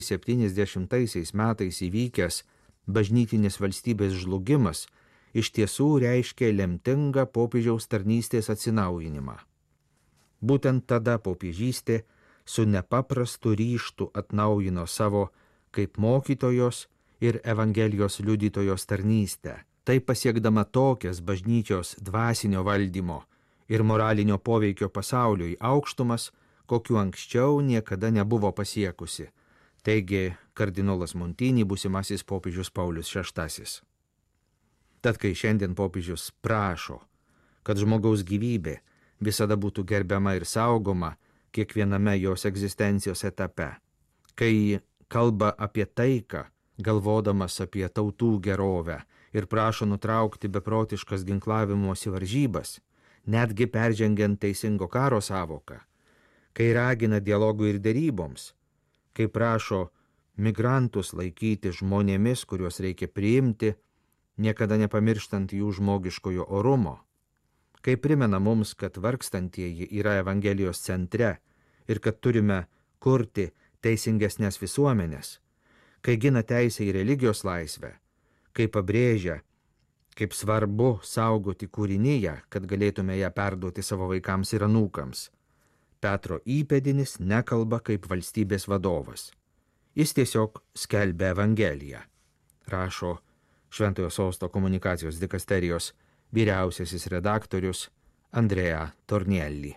70 metais įvykęs bažnytinės valstybės žlugimas iš tiesų reiškia lemtingą popiežiaus tarnystės atsinaujinimą. Būtent tada popiežystė su nepaprastu ryžtu atnaujino savo kaip mokytojos ir Evangelijos liudytojos tarnystę, taip pasiekdama tokias bažnyčios dvasinio valdymo ir moralinio poveikio pasauliui aukštumas, kokiu anksčiau niekada nebuvo pasiekusi, teigė kardinolas Montini, būsimasis popiežius Paulius VI. Tad kai šiandien popiežius prašo, kad žmogaus gyvybė visada būtų gerbiama ir saugoma kiekviename jos egzistencijos etape, kai kalba apie taiką, galvodamas apie tautų gerovę ir prašo nutraukti beprotiškas ginklavimosi varžybas, netgi peržengiant teisingo karo savoką, kai ragina dialogui ir deryboms, kai prašo migrantus laikyti žmonėmis, kuriuos reikia priimti, niekada nepamirštant jų žmogiškojo orumo, kai primena mums, kad vargstantieji yra Evangelijos centre ir kad turime kurti teisingesnės visuomenės, kai gina teisę į religijos laisvę, kai pabrėžia, kaip svarbu saugoti kūriniją, kad galėtume ją perduoti savo vaikams ir anūkams. Petro įpėdinis nekalba kaip valstybės vadovas. Jis tiesiog skelbia Evangeliją, rašo Šventojo Sosto komunikacijos dikasterijos vyriausiasis redaktorius Andrea Tornielli.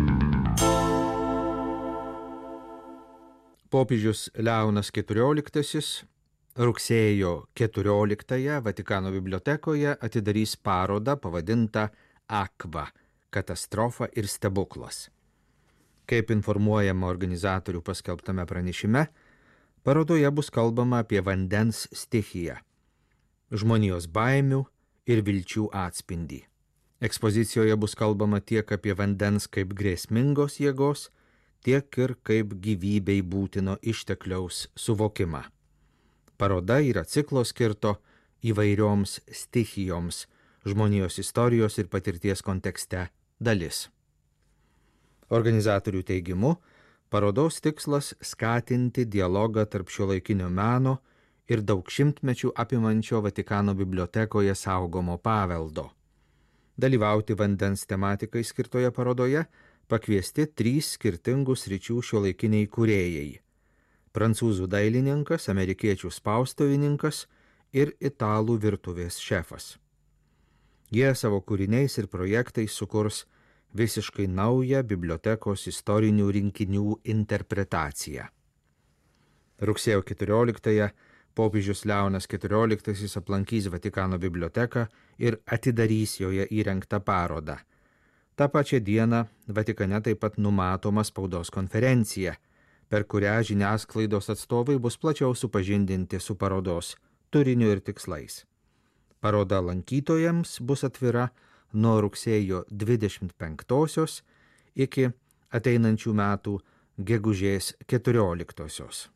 Popiežius Leonas XIV rugsėjo 14 Vatikano bibliotekoje atidarys parodą pavadintą Aqua – katastrofa ir stebuklas. Kaip informuojama organizatorių paskelbtame pranešime, parodoje bus kalbama apie vandens stichiją, žmonijos baimių ir vilčių atspindį. Ekspozicijoje bus kalbama tiek apie vandens kaip grėsmingos jėgos, tiek ir kaip gyvybei būtino ištekliaus suvokimą. Paroda yra ciklo skirto įvairioms stichijoms žmonijos istorijos ir patirties kontekste dalis. Organizatorių teigimu, parodos tikslas skatinti dialogą tarp šiuolaikinio meno ir daug šimtmečių apimančio Vatikano bibliotekoje saugomo paveldo. Dalyvauti vandens tematikai skirtoje parodoje pakviesti 3 skirtingų sričių šiuolaikiniai kūrėjai: prancūzų dailininkas, amerikiečių spaustuvininkas ir italų virtuvės šefas. Jie savo kūriniais ir projektais sukurs visiškai naują bibliotekos istorinių rinkinių interpretaciją. Rugsėjo 14 popiežius Leonas XIV aplankys Vatikano biblioteką ir atidarys joje įrengtą parodą. Ta pačia diena Vatikane taip pat numatoma spaudos konferencija, per kurią žiniasklaidos atstovai bus plačiau supažindinti su parodos turiniu ir tikslais. Paroda lankytojams bus atvira nuo rugsėjo 25 iki ateinančių metų gegužės 14.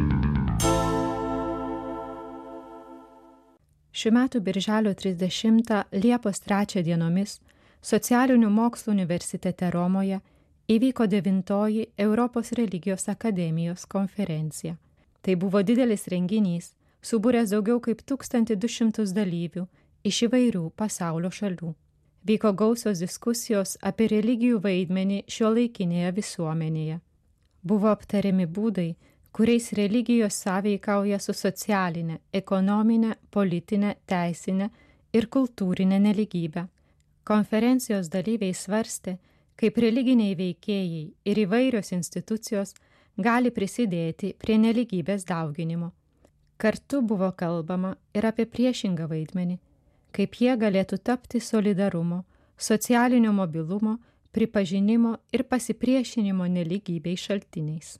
Šių metų birželio 30 Liepos 3 dienomis Socialinių mokslų universitete Romoje įvyko 9 Europos religijos akademijos konferencija. Tai buvo didelis renginys, subūręs daugiau kaip 1200 dalyvių iš įvairių pasaulio šalių. Vyko gausios diskusijos apie religijų vaidmenį šiuolaikinėje visuomenėje. Buvo aptariami būdai, kuriais religijos sąveikauja su socialinė, ekonominė, politinė, teisinė ir kultūrinė nelygybė. Konferencijos dalyviai svarstė, kaip religiniai veikėjai ir įvairios institucijos gali prisidėti prie nelygybės dauginimo. Kartu buvo kalbama ir apie priešingą vaidmenį, kaip jie galėtų tapti solidarumo, socialinio mobilumo, pripažinimo ir pasipriešinimo nelygybei šaltiniais.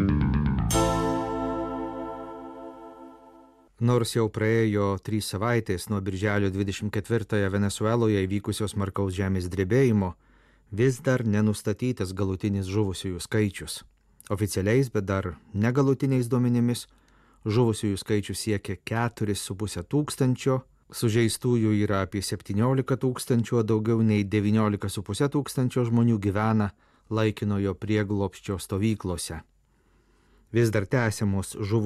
Nors jau praėjo 3 savaitės nuo birželio 24 Venesueloje įvykusios smarkaus žemės drebėjimo, vis dar nenustatytas galutinis žuvusiųjų skaičius. Oficialiais, bet dar negalutiniais duomenimis, žuvusiųjų skaičius siekia 4,5 tūkstančio, sužeistųjų yra apie 17 tūkstančių, o daugiau nei 19,5 tūkstančio žmonių gyvena laikinojo prieglobsčio stovyklose. vis dar tęsiamos žuvų